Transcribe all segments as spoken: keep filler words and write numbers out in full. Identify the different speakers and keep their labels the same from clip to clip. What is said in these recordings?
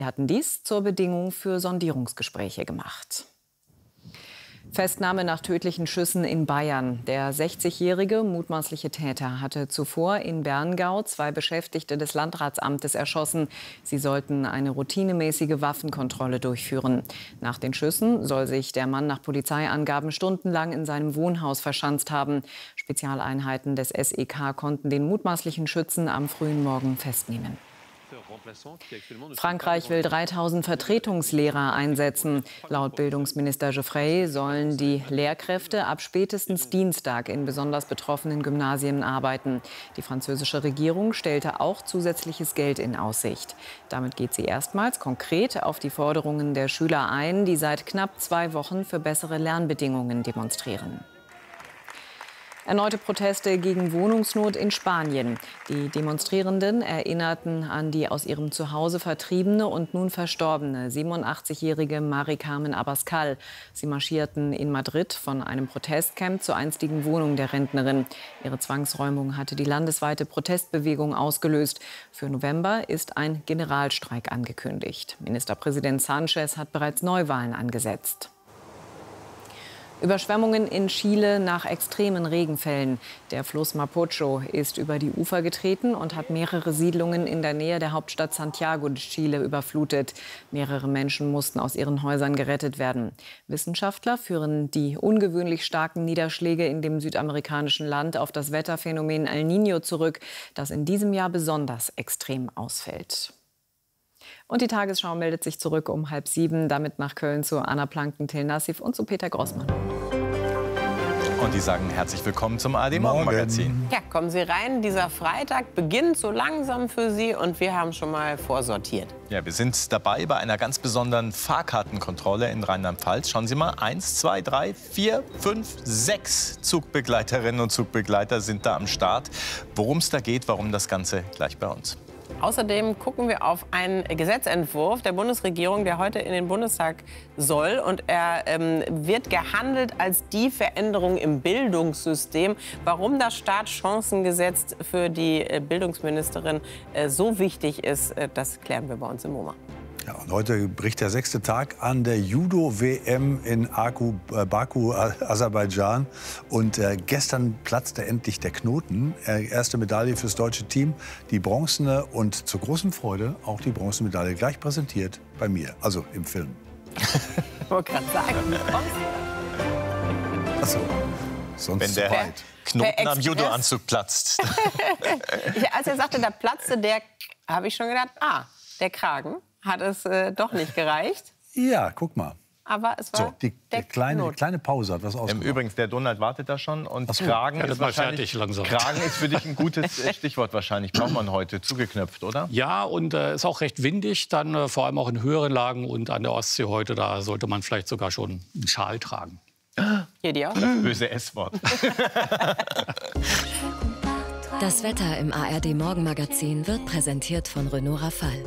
Speaker 1: Sie hatten dies zur Bedingung für Sondierungsgespräche gemacht. Festnahme nach tödlichen Schüssen in Bayern. Der sechzigjährige mutmaßliche Täter hatte zuvor in Berngau zwei Beschäftigte des Landratsamtes erschossen. Sie sollten eine routinemäßige Waffenkontrolle durchführen. Nach den Schüssen soll sich der Mann nach Polizeiangaben stundenlang in seinem Wohnhaus verschanzt haben. Spezialeinheiten des S E K konnten den mutmaßlichen Schützen am frühen Morgen festnehmen. Frankreich will dreitausend Vertretungslehrer einsetzen. Laut Bildungsminister Geoffrey sollen die Lehrkräfte ab spätestens Dienstag in besonders betroffenen Gymnasien arbeiten. Die französische Regierung stellte auch zusätzliches Geld in Aussicht. Damit geht sie erstmals konkret auf die Forderungen der Schüler ein, die seit knapp zwei Wochen für bessere Lernbedingungen demonstrieren. Erneute Proteste gegen Wohnungsnot in Spanien. Die Demonstrierenden erinnerten an die aus ihrem Zuhause vertriebene und nun verstorbene siebenundachtzigjährige Mari Carmen Abascal. Sie marschierten in Madrid von einem Protestcamp zur einstigen Wohnung der Rentnerin. Ihre Zwangsräumung hatte die landesweite Protestbewegung ausgelöst. Für November ist ein Generalstreik angekündigt. Ministerpräsident Sánchez hat bereits Neuwahlen angesetzt. Überschwemmungen in Chile nach extremen Regenfällen. Der Fluss Mapocho ist über die Ufer getreten und hat mehrere Siedlungen in der Nähe der Hauptstadt Santiago de Chile überflutet. Mehrere Menschen mussten aus ihren Häusern gerettet werden. Wissenschaftler führen die ungewöhnlich starken Niederschläge in dem südamerikanischen Land auf das Wetterphänomen El Niño zurück, das in diesem Jahr besonders extrem ausfällt. Und die Tagesschau meldet sich zurück um halb sieben, damit nach Köln zu Anna Planken-Tilnassif und zu Peter Grossmann.
Speaker 2: Und die sagen herzlich willkommen zum A R D-Morgenmagazin.
Speaker 3: Ja, kommen Sie rein. Dieser Freitag beginnt so langsam für Sie und wir haben schon mal vorsortiert.
Speaker 2: Ja, wir sind dabei bei einer ganz besonderen Fahrkartenkontrolle in Rheinland-Pfalz. Schauen Sie mal, eins, zwei, drei, vier, fünf, sechs Zugbegleiterinnen und Zugbegleiter sind da am Start. Worum es da geht, warum das Ganze gleich bei uns.
Speaker 3: Außerdem gucken wir auf einen Gesetzentwurf der Bundesregierung, der heute in den Bundestag soll. Und er ähm, wird gehandelt als die Veränderung im Bildungssystem. Warum das Startchancengesetz für die äh, Bildungsministerin äh, so wichtig ist, äh, das klären wir bei uns im MoMA.
Speaker 4: Ja, und heute bricht der sechste Tag an der Judo-W M in Aku, äh, Baku, Aserbaidschan. Und äh, gestern platzte endlich der Knoten. Äh, erste Medaille fürs deutsche Team, die bronzene und zur großen Freude auch die Bronzemedaille gleich präsentiert bei mir, also im Film.
Speaker 3: Ich wollte gerade sagen,
Speaker 4: Ach so, sonst
Speaker 2: Wenn der
Speaker 4: weit.
Speaker 2: Knoten am Judoanzug platzt.
Speaker 3: Ja, als er sagte, da platzte der, habe ich schon gedacht, ah, der Kragen. Hat es äh, doch nicht gereicht.
Speaker 4: Ja, guck mal.
Speaker 3: Aber es war
Speaker 4: so, die,
Speaker 3: der
Speaker 4: die kleine, die kleine Pause hat was ausgemacht.
Speaker 2: Ähm, übrigens, der Donald wartet da schon. Und
Speaker 4: so.
Speaker 2: Kragen,
Speaker 5: Ja,
Speaker 2: ist
Speaker 5: mal
Speaker 2: wahrscheinlich,
Speaker 5: fertig langsam.
Speaker 2: Kragen ist für dich ein gutes äh, Stichwort wahrscheinlich. Braucht man heute zugeknöpft, oder?
Speaker 5: Ja, und es äh, ist auch recht windig, dann äh, vor allem auch in höheren Lagen und an der Ostsee heute. Da sollte man vielleicht sogar schon einen Schal tragen.
Speaker 3: Hier die auch?
Speaker 2: Das böse S-Wort.
Speaker 6: Das Wetter im A R D-Morgenmagazin wird präsentiert von Renault Rafale.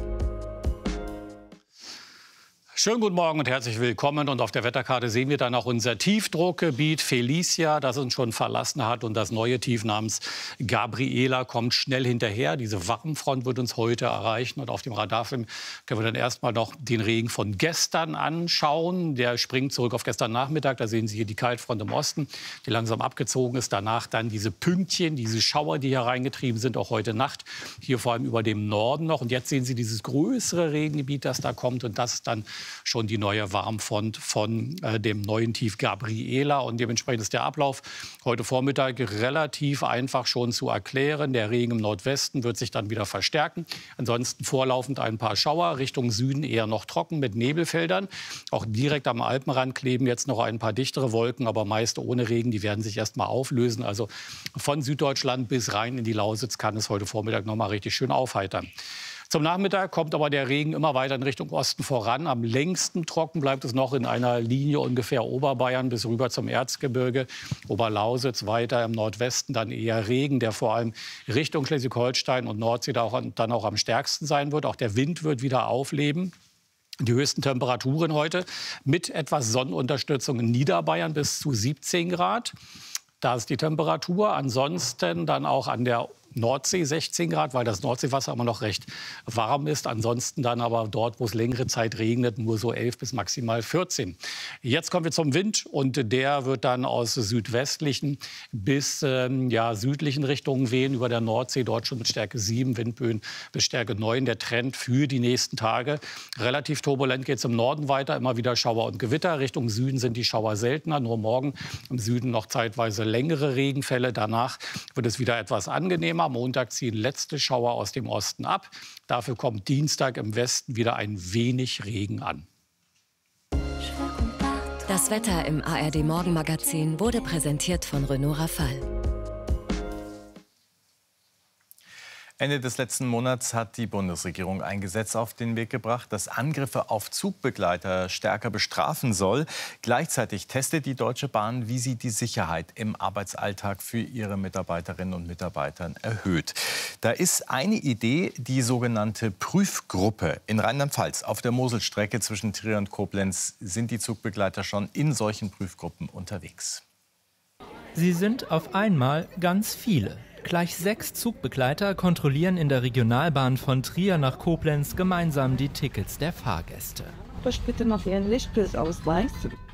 Speaker 5: Schönen guten Morgen und herzlich willkommen. Und auf der Wetterkarte sehen wir dann auch unser Tiefdruckgebiet Felicia, das uns schon verlassen hat. Und das neue Tief namens Gabriela kommt schnell hinterher. Diese Warmfront wird uns heute erreichen. Und auf dem Radarfilm können wir dann erstmal noch den Regen von gestern anschauen. Der springt zurück auf gestern Nachmittag. Da sehen Sie hier die Kaltfront im Osten, die langsam abgezogen ist. Danach dann diese Pünktchen, diese Schauer, die hier reingetrieben sind, auch heute Nacht. Hier vor allem über dem Norden noch. Und jetzt sehen Sie dieses größere Regengebiet, das da kommt. Und das ist dann schon die neue Warmfront von äh, dem neuen Tief Gabriela. Und dementsprechend ist der Ablauf heute Vormittag relativ einfach schon zu erklären. Der Regen im Nordwesten wird sich dann wieder verstärken. Ansonsten vorlaufend ein paar Schauer, Richtung Süden eher noch trocken mit Nebelfeldern. Auch direkt am Alpenrand kleben jetzt noch ein paar dichtere Wolken, aber meist ohne Regen. Die werden sich erst mal auflösen. Also von Süddeutschland bis rein in die Lausitz kann es heute Vormittag noch mal richtig schön aufheitern. Zum Nachmittag kommt aber der Regen immer weiter in Richtung Osten voran. Am längsten trocken bleibt es noch in einer Linie ungefähr Oberbayern bis rüber zum Erzgebirge. Oberlausitz weiter im Nordwesten dann eher Regen, der vor allem Richtung Schleswig-Holstein und Nordsee da auch, dann auch am stärksten sein wird. Auch der Wind wird wieder aufleben. Die höchsten Temperaturen heute mit etwas Sonnenunterstützung in Niederbayern bis zu siebzehn Grad. Da ist die Temperatur. Ansonsten dann auch an der Nordsee sechzehn Grad, weil das Nordseewasser immer noch recht warm ist. Ansonsten dann aber dort, wo es längere Zeit regnet, nur so elf bis maximal vierzehn. Jetzt kommen wir zum Wind und der wird dann aus südwestlichen bis ähm, ja, südlichen Richtungen wehen über der Nordsee. Dort schon mit Stärke sieben, Windböen bis Stärke neun. Der Trend für die nächsten Tage. Relativ turbulent geht es im Norden weiter. Immer wieder Schauer und Gewitter. Richtung Süden sind die Schauer seltener. Nur morgen im Süden noch zeitweise längere Regenfälle. Danach wird es wieder etwas angenehmer. Am Montag ziehen letzte Schauer aus dem Osten ab. Dafür kommt Dienstag im Westen wieder ein wenig Regen an.
Speaker 6: Das Wetter im A R D Morgenmagazin wurde präsentiert von Renault Rafale.
Speaker 2: Ende des letzten Monats hat die Bundesregierung ein Gesetz auf den Weg gebracht, das Angriffe auf Zugbegleiter stärker bestrafen soll. Gleichzeitig testet die Deutsche Bahn, wie sie die Sicherheit im Arbeitsalltag für ihre Mitarbeiterinnen und Mitarbeiter erhöht. Da ist eine Idee, die sogenannte Prüfgruppe. In Rheinland-Pfalz auf der Moselstrecke zwischen Trier und Koblenz sind die Zugbegleiter schon in solchen Prüfgruppen unterwegs.
Speaker 7: Sie sind auf einmal ganz viele. Gleich sechs Zugbegleiter kontrollieren in der Regionalbahn von Trier nach Koblenz gemeinsam die Tickets der Fahrgäste.
Speaker 8: Bitte noch Ihren Lichtbildausweis.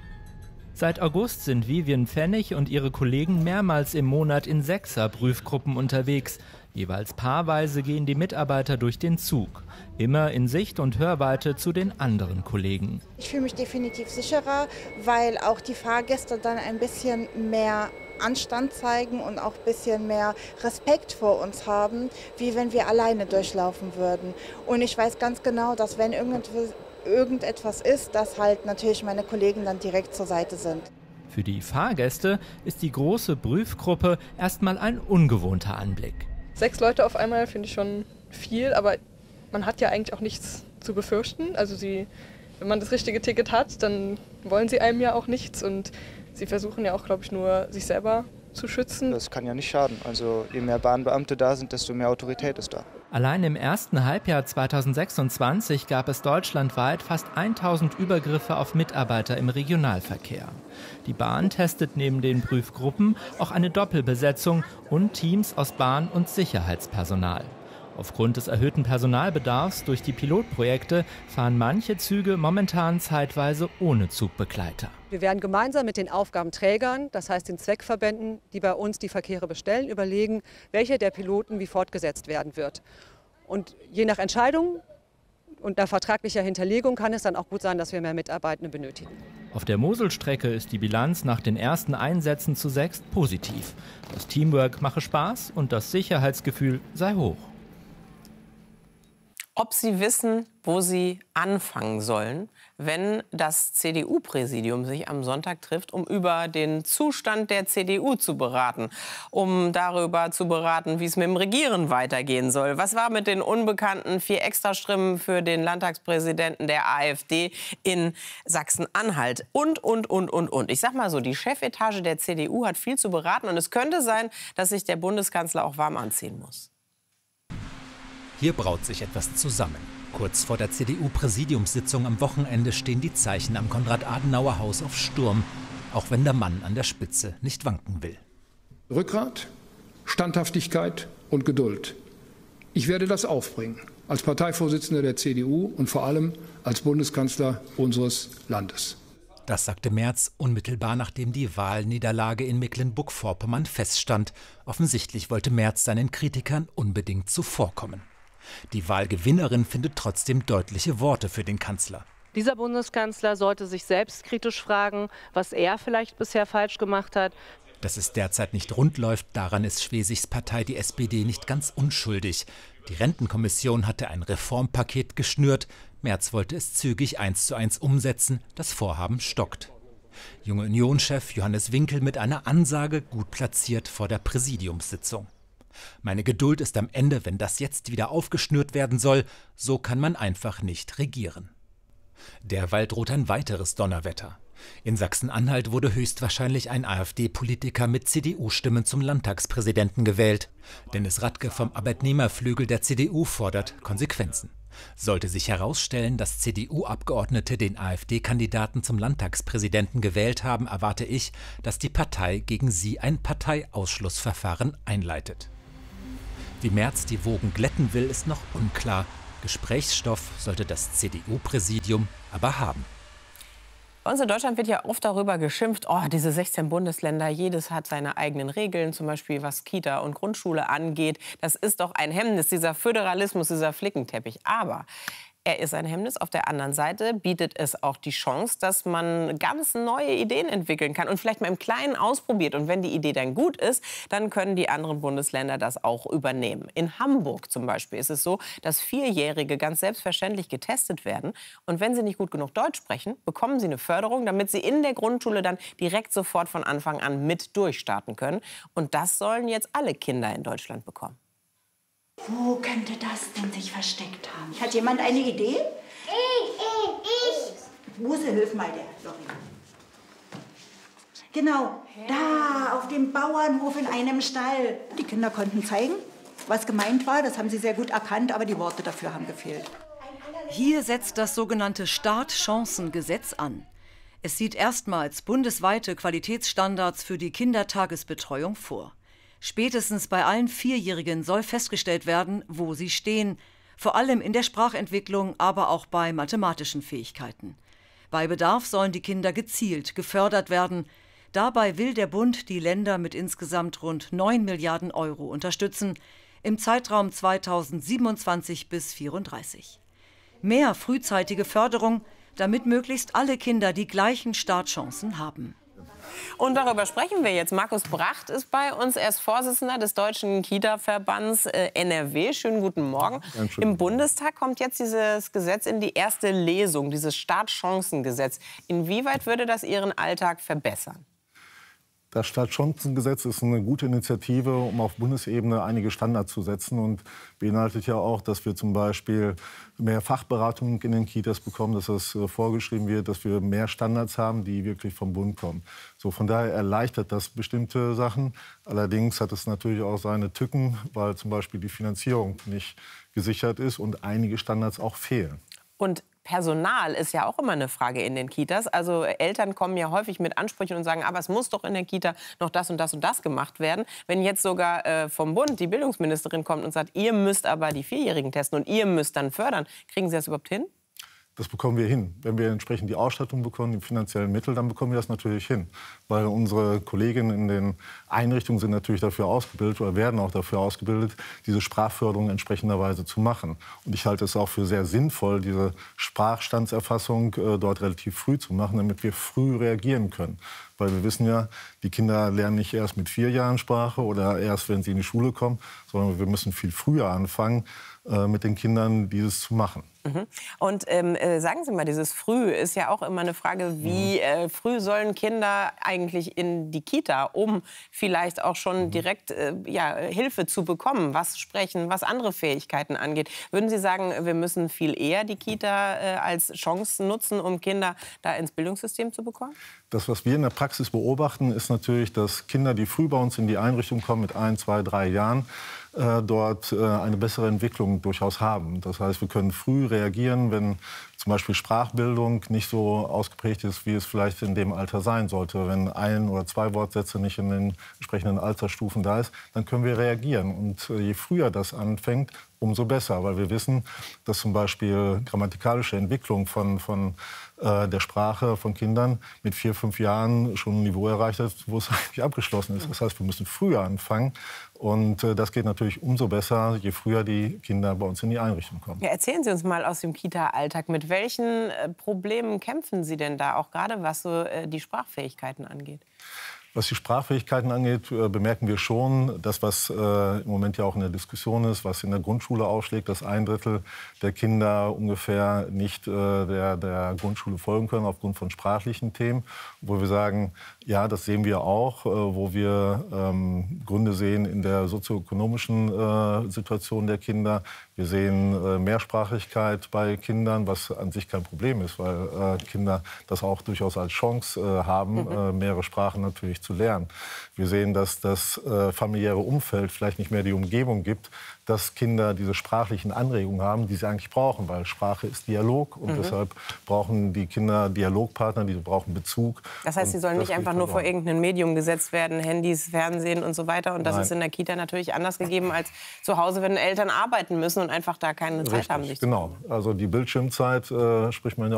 Speaker 7: Seit August sind Vivian Pfennig und ihre Kollegen mehrmals im Monat in Sechser-Prüfgruppen unterwegs. Jeweils paarweise gehen die Mitarbeiter durch den Zug. Immer in Sicht- und Hörweite zu den anderen Kollegen.
Speaker 9: Ich fühle mich definitiv sicherer, weil auch die Fahrgäste dann ein bisschen mehr Anstand zeigen und auch ein bisschen mehr Respekt vor uns haben, wie wenn wir alleine durchlaufen würden. Und ich weiß ganz genau, dass wenn irgendetwas, irgendetwas ist, dass halt natürlich meine Kollegen dann direkt zur Seite sind.
Speaker 7: Für die Fahrgäste ist die große Prüfgruppe erstmal ein ungewohnter Anblick.
Speaker 10: Sechs Leute auf einmal finde ich schon viel, aber man hat ja eigentlich auch nichts zu befürchten. Also sie, wenn man das richtige Ticket hat, dann wollen sie einem ja auch nichts und sie versuchen ja auch, glaube ich, nur sich selber zu schützen.
Speaker 11: Das kann ja nicht schaden. Also je mehr Bahnbeamte da sind, desto mehr Autorität ist da.
Speaker 7: Allein im ersten Halbjahr zweitausendsechsundzwanzig gab es deutschlandweit fast tausend Übergriffe auf Mitarbeiter im Regionalverkehr. Die Bahn testet neben den Prüfgruppen auch eine Doppelbesetzung und Teams aus Bahn- und Sicherheitspersonal. Aufgrund des erhöhten Personalbedarfs durch die Pilotprojekte fahren manche Züge momentan zeitweise ohne Zugbegleiter.
Speaker 12: Wir werden gemeinsam mit den Aufgabenträgern, das heißt den Zweckverbänden, die bei uns die Verkehre bestellen, überlegen, welcher der Piloten wie fortgesetzt werden wird. Und je nach Entscheidung und nach vertraglicher Hinterlegung kann es dann auch gut sein, dass wir mehr Mitarbeitende benötigen.
Speaker 7: Auf der Moselstrecke ist die Bilanz nach den ersten Einsätzen zu sechs positiv. Das Teamwork mache Spaß und das Sicherheitsgefühl sei hoch.
Speaker 3: Ob Sie wissen, wo Sie anfangen sollen, wenn das C D U-Präsidium sich am Sonntag trifft, um über den Zustand der C D U zu beraten, um darüber zu beraten, wie es mit dem Regieren weitergehen soll. Was war mit den unbekannten vier Extrastimmen für den Landtagspräsidenten der AfD in Sachsen-Anhalt? Und, und, und, und, und. Ich sag mal so, die Chefetage der C D U hat viel zu beraten und es könnte sein, dass sich der Bundeskanzler auch warm anziehen muss.
Speaker 13: Hier braut sich etwas zusammen. Kurz vor der C D U-Präsidiumssitzung am Wochenende stehen die Zeichen am Konrad-Adenauer-Haus auf Sturm, auch wenn der Mann an der Spitze nicht wanken will.
Speaker 14: Rückgrat, Standhaftigkeit und Geduld. Ich werde das aufbringen, als Parteivorsitzender der C D U und vor allem als Bundeskanzler unseres Landes.
Speaker 13: Das sagte Merz unmittelbar, nachdem die Wahlniederlage in Mecklenburg-Vorpommern feststand. Offensichtlich wollte Merz seinen Kritikern unbedingt zuvorkommen. Die Wahlgewinnerin findet trotzdem deutliche Worte für den Kanzler.
Speaker 15: Dieser Bundeskanzler sollte sich selbst kritisch fragen, was er vielleicht bisher falsch gemacht hat.
Speaker 13: Dass es derzeit nicht rund läuft, daran ist Schwesigs Partei, die S P D, nicht ganz unschuldig. Die Rentenkommission hatte ein Reformpaket geschnürt. Merz wollte es zügig eins zu eins umsetzen. Das Vorhaben stockt. Junge Union-Chef Johannes Winkel mit einer Ansage gut platziert vor der Präsidiumssitzung. Meine Geduld ist am Ende, wenn das jetzt wieder aufgeschnürt werden soll. So kann man einfach nicht regieren. Derweil droht ein weiteres Donnerwetter. In Sachsen-Anhalt wurde höchstwahrscheinlich ein AfD-Politiker mit C D U-Stimmen zum Landtagspräsidenten gewählt. Dennis Radke vom Arbeitnehmerflügel der C D U fordert Konsequenzen. Sollte sich herausstellen, dass C D U-Abgeordnete den AfD-Kandidaten zum Landtagspräsidenten gewählt haben, erwarte ich, dass die Partei gegen sie ein Parteiausschlussverfahren einleitet. Wie Merz die Wogen glätten will, ist noch unklar. Gesprächsstoff sollte das C D U-Präsidium aber haben.
Speaker 3: Bei uns in Deutschland wird ja oft darüber geschimpft, oh, diese sechzehn Bundesländer, jedes hat seine eigenen Regeln, zum Beispiel was Kita und Grundschule angeht. Das ist doch ein Hemmnis, dieser Föderalismus, dieser Flickenteppich. Aber er ist ein Hemmnis. Auf der anderen Seite bietet es auch die Chance, dass man ganz neue Ideen entwickeln kann und vielleicht mal im Kleinen ausprobiert. Und wenn die Idee dann gut ist, dann können die anderen Bundesländer das auch übernehmen. In Hamburg zum Beispiel ist es so, dass Vierjährige ganz selbstverständlich getestet werden. Und wenn sie nicht gut genug Deutsch sprechen, bekommen sie eine Förderung, damit sie in der Grundschule dann direkt sofort von Anfang an mit durchstarten können. Und das sollen jetzt alle Kinder in Deutschland bekommen.
Speaker 16: Wo könnte das denn sich versteckt haben? Hat jemand eine Idee? Ich, ich, ich. Muse, hilf mal der Lori. Genau, da auf dem Bauernhof in einem Stall. Die Kinder konnten zeigen, was gemeint war. Das haben sie sehr gut erkannt, aber die Worte dafür haben gefehlt.
Speaker 17: Hier setzt das sogenannte Startchancengesetz an. Es sieht erstmals bundesweite Qualitätsstandards für die Kindertagesbetreuung vor. Spätestens bei allen Vierjährigen soll festgestellt werden, wo sie stehen, vor allem in der Sprachentwicklung, aber auch bei mathematischen Fähigkeiten. Bei Bedarf sollen die Kinder gezielt gefördert werden. Dabei will der Bund die Länder mit insgesamt rund neun Milliarden Euro unterstützen, im Zeitraum zweitausendsiebenundzwanzig bis zweitausendvierunddreißig. Mehr frühzeitige Förderung, damit möglichst alle Kinder die gleichen Startchancen haben.
Speaker 3: Und darüber sprechen wir jetzt. Markus Bracht ist bei uns. Er ist Vorsitzender des Deutschen Kita-Verbands äh, N R W. Schönen guten Morgen. Dankeschön. Im Bundestag kommt jetzt dieses Gesetz in die erste Lesung, dieses Startchancengesetz. Inwieweit würde das Ihren Alltag verbessern?
Speaker 18: Das Startchancengesetz ist eine gute Initiative, um auf Bundesebene einige Standards zu setzen und beinhaltet ja auch, dass wir zum Beispiel mehr Fachberatung in den Kitas bekommen, dass das vorgeschrieben wird, dass wir mehr Standards haben, die wirklich vom Bund kommen. So, von daher erleichtert das bestimmte Sachen. Allerdings hat es natürlich auch seine Tücken, weil zum Beispiel die Finanzierung nicht gesichert ist und einige Standards auch fehlen.
Speaker 3: Und Personal ist ja auch immer eine Frage in den Kitas. Also Eltern kommen ja häufig mit Ansprüchen und sagen, aber es muss doch in der Kita noch das und das und das gemacht werden. Wenn jetzt sogar äh, vom Bund die Bildungsministerin kommt und sagt, ihr müsst aber die Vierjährigen testen und ihr müsst dann fördern, kriegen Sie das überhaupt hin?
Speaker 18: Das bekommen wir hin. Wenn wir entsprechend die Ausstattung bekommen, die finanziellen Mittel, dann bekommen wir das natürlich hin. Weil unsere Kolleginnen in den Einrichtungen sind natürlich dafür ausgebildet oder werden auch dafür ausgebildet, diese Sprachförderung entsprechenderweise zu machen. Und ich halte es auch für sehr sinnvoll, diese Sprachstandserfassung äh, dort relativ früh zu machen, damit wir früh reagieren können. Weil wir wissen ja, die Kinder lernen nicht erst mit vier Jahren Sprache oder erst, wenn sie in die Schule kommen, sondern wir müssen viel früher anfangen, äh, mit den Kindern dieses zu machen.
Speaker 3: Mhm. Und ähm, äh, sagen Sie mal, dieses Früh ist ja auch immer eine Frage, wie äh, früh sollen Kinder eigentlich in die Kita, um vielleicht auch schon direkt äh, ja, Hilfe zu bekommen, was Sprechen, was andere Fähigkeiten angeht. Würden Sie sagen, wir müssen viel eher die Kita äh, als Chance nutzen, um Kinder da ins Bildungssystem zu bekommen?
Speaker 18: Das, was wir in der Praxis beobachten, ist natürlich, dass Kinder, die früh bei uns in die Einrichtung kommen, mit ein, zwei, drei Jahren, äh, dort äh, eine bessere Entwicklung durchaus haben. Das heißt, wir können früh reagieren, wenn zum Beispiel Sprachbildung nicht so ausgeprägt ist, wie es vielleicht in dem Alter sein sollte. Wenn ein oder zwei Wortsätze nicht in den entsprechenden Altersstufen da ist, dann können wir reagieren. Und äh, je früher das anfängt, umso besser, weil wir wissen, dass zum Beispiel grammatikalische Entwicklung von, von äh, der Sprache von Kindern mit vier, fünf Jahren schon ein Niveau erreicht hat, wo es eigentlich abgeschlossen ist. Das heißt, wir müssen früher anfangen. Und äh, das geht natürlich umso besser, je früher die Kinder bei uns in die Einrichtung kommen.
Speaker 3: Ja, erzählen Sie uns mal aus dem Kita-Alltag, mit welchen äh, Problemen kämpfen Sie denn da, auch gerade was so äh, die Sprachfähigkeiten angeht?
Speaker 18: Was die Sprachfähigkeiten angeht, äh, bemerken wir schon, das, was äh, im Moment ja auch in der Diskussion ist, was in der Grundschule aufschlägt, dass ein Drittel der Kinder ungefähr nicht äh, der, der Grundschule folgen können aufgrund von sprachlichen Themen. Wo wir sagen, ja, das sehen wir auch, äh, wo wir ähm, Gründe sehen in der sozioökonomischen äh, Situation der Kinder. Wir sehen äh, Mehrsprachigkeit bei Kindern, was an sich kein Problem ist, weil äh, Kinder das auch durchaus als Chance äh, haben, mhm. äh, mehrere Sprachen natürlich sprachlich zu lernen. Wir sehen, dass das äh, familiäre Umfeld vielleicht nicht mehr die Umgebung gibt, dass Kinder diese sprachlichen Anregungen haben, die sie eigentlich brauchen, weil Sprache ist Dialog und mhm. deshalb brauchen die Kinder Dialogpartner, die brauchen Bezug.
Speaker 3: Das heißt, sie sollen nicht einfach nur vor irgendein Medium gesetzt werden, Handys, Fernsehen und so weiter. Und das Nein. ist in der Kita natürlich anders gegeben als zu Hause, wenn Eltern arbeiten müssen und einfach da keine Zeit
Speaker 18: Richtig,
Speaker 3: haben. Sich
Speaker 18: genau. Also die Bildschirmzeit, äh, spricht man ja